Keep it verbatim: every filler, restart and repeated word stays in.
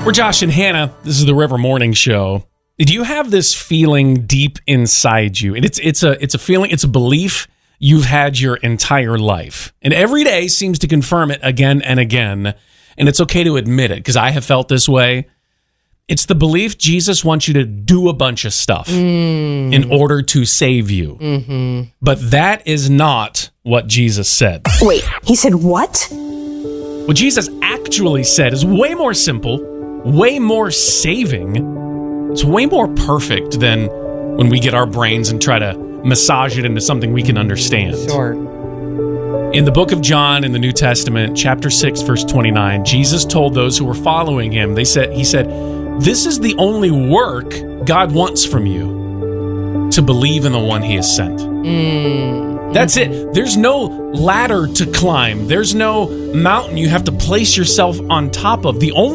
We're Josh and Hannah. This is the River Morning Show. Do you have this feeling deep inside you? And it's it's a it's a feeling, it's a belief you've had your entire life. And every day seems to confirm it again and again. And it's okay to admit it, because I have felt this way. It's the belief Jesus wants you to do a bunch of stuff mm. in order to save you. Mm-hmm. But that is not what Jesus said. Wait, he said what? What Jesus actually said is way more simple, way more saving. It's way more perfect than when we get our brains and try to massage it into something we can understand. Sure. In the book of John in the New Testament, chapter six, verse twenty-nine, Jesus told those who were following him, they said, he said, "This is the only work God wants from you, to believe in the one he has sent." Mm. That's it. There's no ladder to climb. There's no mountain you have to place yourself on top of. The only